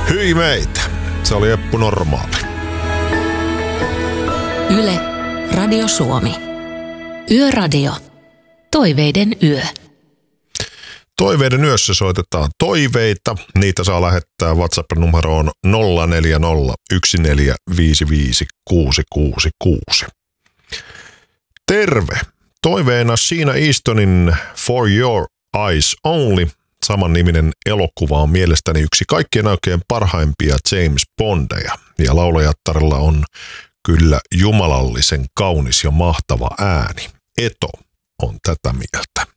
Hyi meitä. Se oli Eppu Normaali. Yle, Radio Suomi. Yöradio. Toiveiden yö. Toiveiden yössä soitetaan toiveita. Niitä saa lähettää WhatsApp-numeroon 0401455666. Terve! Toiveena Sheena Eastonin For Your Eyes Only. Saman niminen elokuva on mielestäni yksi kaikkien oikein parhaimpia James Bondeja. Ja laulajattarella on kyllä jumalallisen kaunis ja mahtava ääni. Eto on tätä mieltä.